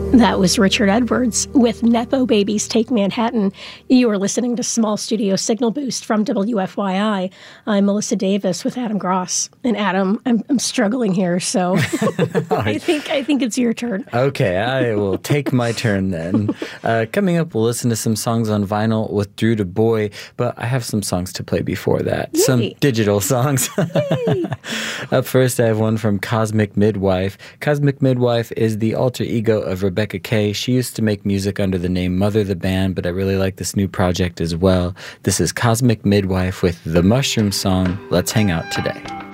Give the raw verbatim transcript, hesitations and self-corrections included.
That was Richard Edwards with Nepo Babies Take Manhattan. You are listening to Small Studio Signal Boost from W F Y I. I'm Melissa Davis with Adam Gross. And Adam, I'm, I'm struggling here, so I think I think it's your turn. Okay, I will take my turn then. Uh, coming up, we'll listen to some songs on vinyl with Drew Du Bois, but I have some songs to play before that. Yay. Some digital songs. Up first, I have one from Cosmic Midwife. Cosmic Midwife is the alter ego of Rebecca Kay. She used to make music under the name Mother the Band, but I really like this new project as well. This is Cosmic Midwife with the Mushroom song, Let's Hang Out Today.